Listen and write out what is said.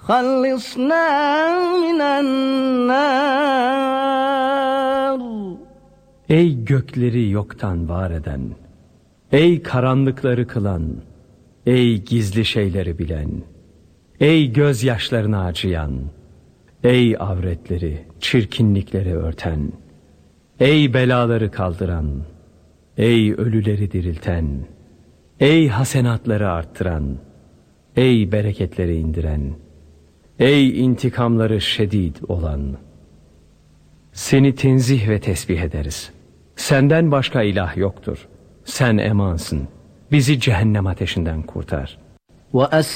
خلصنا من النار. Ey gökleri yoktan var eden, ey karanlıkları kılan, ey gizli şeyleri bilen, ey gözyaşlarını acıyan, ey avretleri, çirkinlikleri örten, ey belaları kaldıran, ey ölüleri dirilten, ey hasenatları arttıran, ey bereketleri indiren, ey intikamları şedid olan. Seni tenzih ve tesbih ederiz. Senden başka ilah yoktur. Sen emansın. Bizi cehennem ateşinden kurtar. وَأَسْرَ